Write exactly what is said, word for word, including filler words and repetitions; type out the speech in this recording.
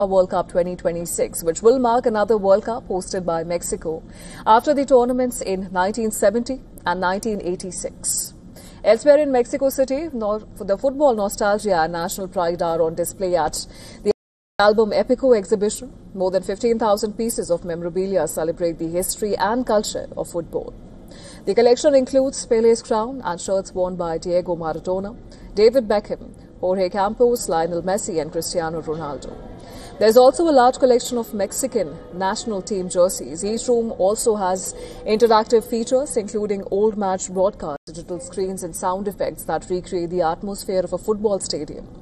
World Cup twenty twenty-six, which will mark another World Cup hosted by Mexico after the tournaments in nineteen seventy and nineteen eighty-six. Elsewhere in Mexico City, the football nostalgia and national pride are on display at the Album Epico exhibition. More than fifteen thousand pieces of memorabilia celebrate the history and culture of football. The collection includes Pele's crown and shirts worn by Diego Maradona, David Beckham, Jorge Campos, Lionel Messi and Cristiano Ronaldo. There is also a large collection of Mexican national team jerseys. Each room also has interactive features including old match broadcasts, digital screens and sound effects that recreate the atmosphere of a football stadium.